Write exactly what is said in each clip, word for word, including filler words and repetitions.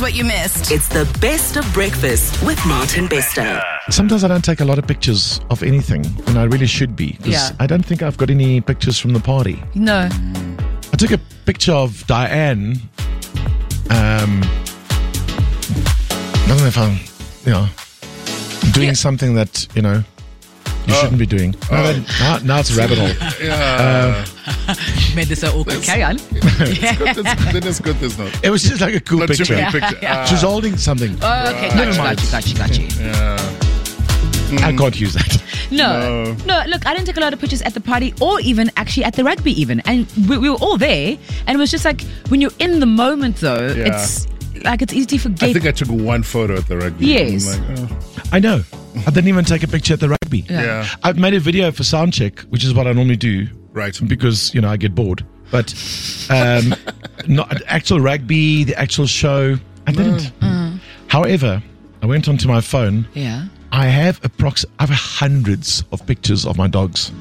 What you missed. It's the best of breakfast with Martin Bester. Sometimes I don't take a lot of pictures of anything, and I really should be, because Yeah. I don't think I've got any pictures from the party. No. I took a picture of Diane. Um, I don't know if I'm, you know, doing Yeah. something that, you know, you shouldn't be doing. No, that, now, now it's a rabbit hole. Yeah. Made this so awkward. Carry on. It's good, that's, then it's good there's not. It was just like a cool Not too picture. many picture. Yeah. She's holding something. Oh, okay. Got Never you, mind. got you, got you, got you. Yeah. I can't use that. No. No. no, Look, I didn't take a lot of pictures at the party or even actually at the rugby even. And we, we were all there. And it was just like, when you're in the moment though, Yeah. it's like it's easy to forget. I think I took one photo at the rugby. Yes. I'm like, oh. I know. I didn't even take a picture at the rugby. Yeah. Yeah. I've made a video for Soundcheck, which is what I normally do. Right. Because, you know, I get bored. But um, not actual rugby, the actual show, I didn't. However, I went onto my phone. Yeah. I have approx- I have hundreds of pictures of my dogs.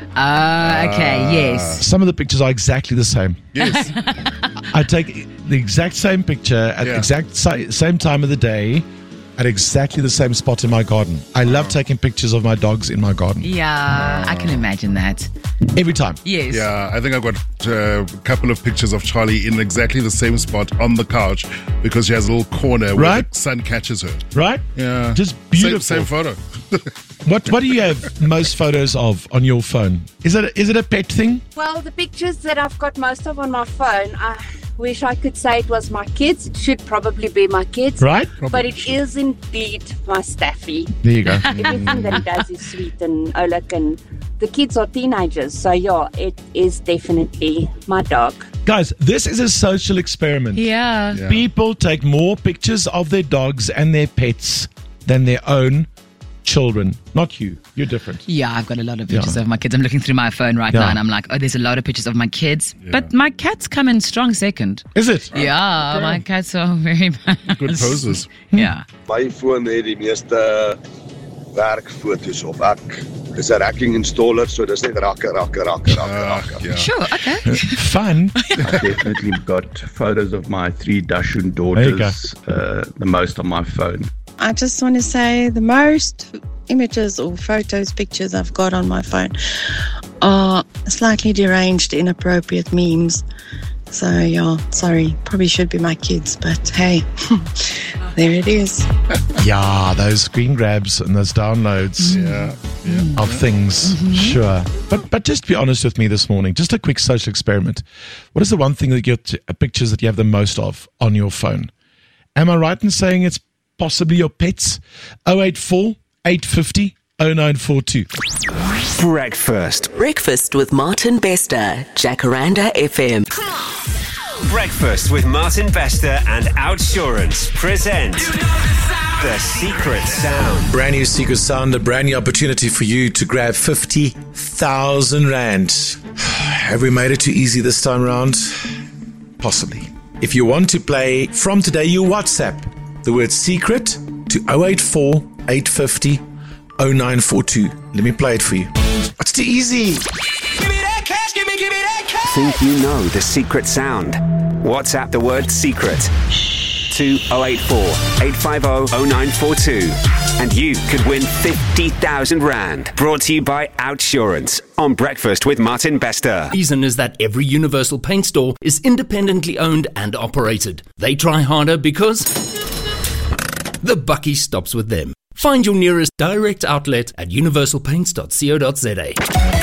Ah, okay, yes. Some of the pictures are exactly the same. Yes. I take the exact same picture at the Yeah. exact si- same time of the day at exactly the same spot in my garden. I love taking pictures of my dogs in my garden. Yeah, I can imagine that. Every time. Yes. Yeah, I think I've got uh, a couple of pictures of Charlie in exactly the same spot on the couch because she has a little corner where Right. the sun catches her. Right? Yeah. Just beautiful. Same, same photo. What What do you have most photos of on your phone? Is it a, is it a pet thing? Well, the pictures that I've got most of on my phone, I wish I could say it was my kids. It should probably be my kids. Right? But it is indeed my Staffy. There you go. Everything that he does is sweet and Oleg, and the kids are teenagers. So, yeah, it is definitely my dog. Guys, this is a social experiment. Yeah. Yeah. People take more pictures of their dogs and their pets than their own children. Not you. You're different. Yeah, I've got a lot of pictures Yeah. of my kids. I'm looking through my phone right Yeah. now and I'm like, oh, there's a lot of pictures of my kids. But my cats come in strong second. Is it? Yeah, my cats are very bad. Good poses. Yeah. My phone het die meeste werkfoto's op. Ek is 'n racking installer, so dis net rakke, rakke, rakke, rakke, Uh, rakke. yeah. Sure, okay. Fun. I've definitely got photos of my three Dachshund There you go. daughters, uh, the most on my phone. I just want to say the most images or photos, pictures I've got on my phone are slightly deranged, inappropriate memes. So, yeah, sorry, probably should be my kids, but hey, there it is. Yeah, those screen grabs and those downloads Yeah. Yeah. of things. Sure. But but just be honest with me this morning. Just a quick social experiment. What is the one thing that you t- uh, pictures that you have the most of on your phone? Am I right in saying it's possibly your pets? oh eight four, eight five oh, oh nine four two. Breakfast. Breakfast with Martin Bester, Jacaranda F M. Breakfast with Martin Bester and Outsurance present The Secret Sound. Brand new Secret Sound, a brand new opportunity for you to grab fifty thousand Rand. Have we made it too easy this time around? Possibly. If you want to play from today, you WhatsApp the word secret to oh eight four, eight five oh, oh nine four two. Let me play it for you. It's too easy. Think you know the secret sound? WhatsApp the word secret to oh eight four, eight five oh, oh nine four two and you could win fifty thousand Rand. Brought to you by Outsurance on Breakfast with Martin Bester. The reason is that every Universal Paint store is independently owned and operated. They try harder because the bucky stops with them. Find your nearest direct outlet at universal paints dot co dot za.